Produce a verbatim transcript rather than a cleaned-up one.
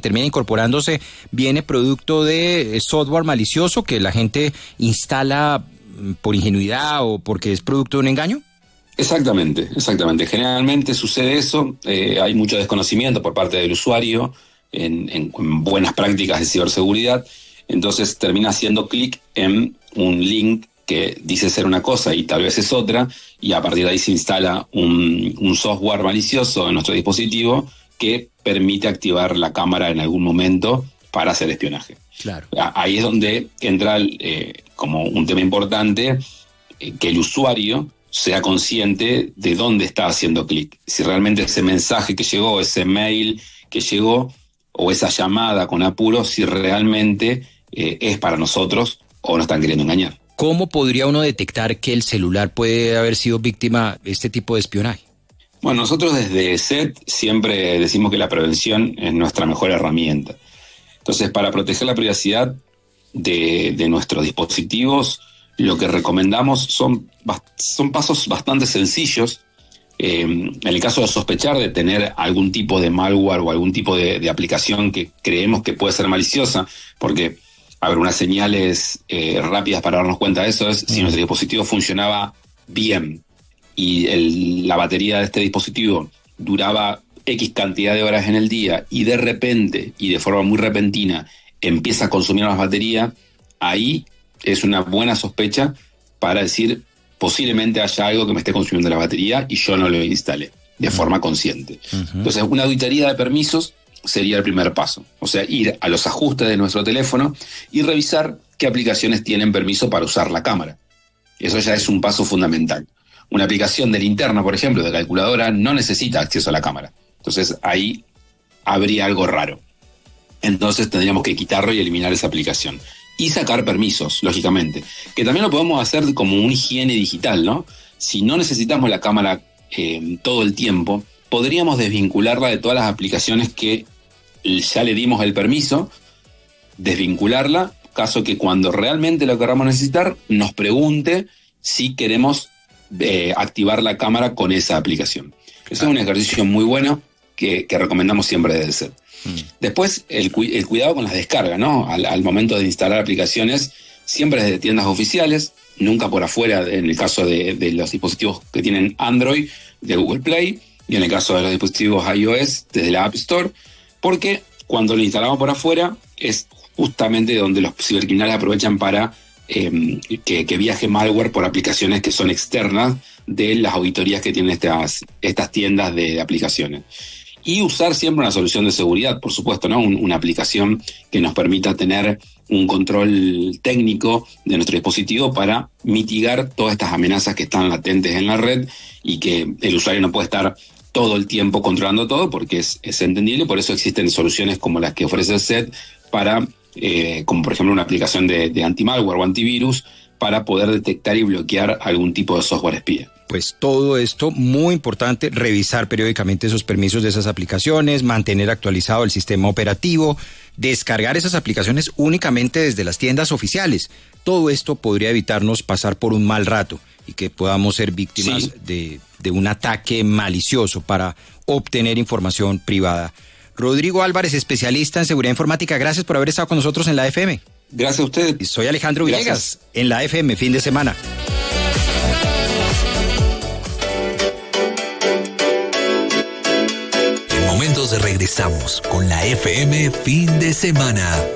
termina incorporándose viene producto de software malicioso que la gente instala por ingenuidad o porque es producto de un engaño? Exactamente, exactamente. Generalmente sucede eso, eh, hay mucho desconocimiento por parte del usuario en, en, en buenas prácticas de ciberseguridad, entonces termina haciendo clic en un link que dice ser una cosa y tal vez es otra, y a partir de ahí se instala un, un software malicioso en nuestro dispositivo que permite activar la cámara en algún momento para hacer espionaje. Claro. Ahí es donde entra eh, como un tema importante, eh, que el usuario sea consciente de dónde está haciendo clic. Si realmente ese mensaje que llegó, ese mail que llegó, o esa llamada con apuro, si realmente eh, es para nosotros o nos están queriendo engañar. ¿Cómo podría uno detectar que el celular puede haber sido víctima de este tipo de espionaje? Bueno, nosotros desde E S E T siempre decimos que la prevención es nuestra mejor herramienta. Entonces, para proteger la privacidad de, de nuestros dispositivos, lo que recomendamos son, son pasos bastante sencillos. Eh, en el caso de sospechar de tener algún tipo de malware o algún tipo de, de aplicación que creemos que puede ser maliciosa, porque, a ver, unas señales eh, rápidas para darnos cuenta de eso es si nuestro dispositivo funcionaba bien y el, la batería de este dispositivo duraba X cantidad de horas en el día y de repente y de forma muy repentina empieza a consumir más batería, ahí es una buena sospecha para decir posiblemente haya algo que me esté consumiendo la batería y yo no lo instalé de uh-huh. forma consciente. Uh-huh. Entonces, una auditoría de permisos sería el primer paso. O sea, ir a los ajustes de nuestro teléfono y revisar qué aplicaciones tienen permiso para usar la cámara. Eso ya es un paso fundamental. Una aplicación de linterna, por ejemplo, de calculadora, no necesita acceso a la cámara. Entonces, ahí habría algo raro. Entonces, tendríamos que quitarlo y eliminar esa aplicación. Y sacar permisos, lógicamente. Que también lo podemos hacer como una higiene digital, ¿no? Si no necesitamos la cámara eh, todo el tiempo, podríamos desvincularla de todas las aplicaciones que ya le dimos el permiso, desvincularla, caso que cuando realmente lo queramos necesitar, nos pregunte si queremos eh, activar la cámara con esa aplicación. Eso es un ejercicio muy bueno que, que recomendamos siempre desde E S E T. Después, el, cu- el cuidado con las descargas, ¿no? Al, al momento de instalar aplicaciones, siempre desde tiendas oficiales, nunca por afuera, en el caso de, de los dispositivos que tienen Android, de Google Play, y en el caso de los dispositivos iOS, desde la App Store, porque cuando lo instalamos por afuera, es justamente donde los cibercriminales aprovechan para eh, que, que viaje malware por aplicaciones que son externas de las auditorías que tienen estas, estas tiendas de, de aplicaciones. Y usar siempre una solución de seguridad, por supuesto, ¿no? Un, una aplicación que nos permita tener un control técnico de nuestro dispositivo para mitigar todas estas amenazas que están latentes en la red y que el usuario no puede estar todo el tiempo controlando todo porque es, es entendible. Por eso existen soluciones como las que ofrece E S E T para, eh, como por ejemplo una aplicación de, de anti-malware o antivirus para poder detectar y bloquear algún tipo de software espía. Pues todo esto, muy importante, revisar periódicamente esos permisos de esas aplicaciones, mantener actualizado el sistema operativo, descargar esas aplicaciones únicamente desde las tiendas oficiales. Todo esto podría evitarnos pasar por un mal rato y que podamos ser víctimas sí. de, de un ataque malicioso para obtener información privada. Rodrigo Álvarez, especialista en seguridad informática, gracias por haber estado con nosotros en la F M. Gracias a usted. Soy Alejandro Villegas, gracias. En la F M, fin de semana. Regresamos con la F M fin de semana.